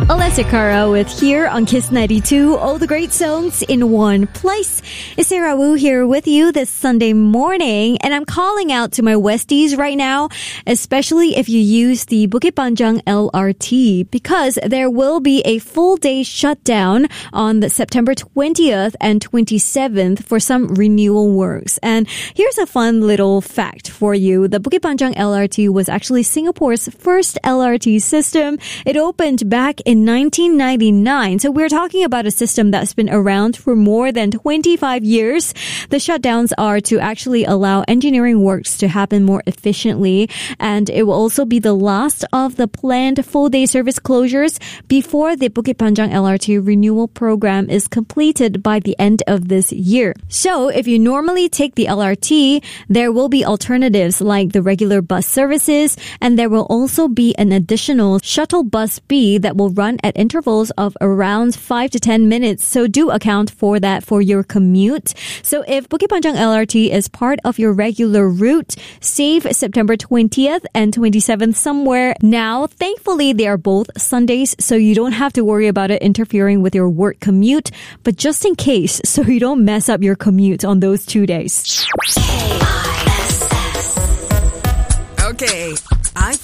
Alessia Cara with Here on Kiss 92. All the great songs in one place. It's Sarah Wu here with you this Sunday morning. And I'm calling out to my Westies right now, especially if you use the Bukit Panjang LRT, because there will be a full day shutdown on the September 20th and 27th for some renewal works. And here's a fun little fact for you. The Bukit Panjang LRT was actually Singapore's first LRT system. It opened back in 1999. So we're talking about a system that's been around for more than 25 years. The shutdowns are to actually allow engineering works to happen more efficiently. And it will also be the last of the planned full-day service closures before the Bukit Panjang LRT renewal program is completed by the end of this year. So if you normally take the LRT, there will be alternatives like the regular bus services, and there will also be an additional shuttle bus B that will run at intervals of around 5 to 10 minutes. So do account for that for your commute. So if Bukit Panjang LRT is part of your regular route, save September 20th and 27th somewhere. Now, thankfully, they are both Sundays, so you don't have to worry about it interfering with your work commute. But just in case, so you don't mess up your commute on those 2 days. Okay.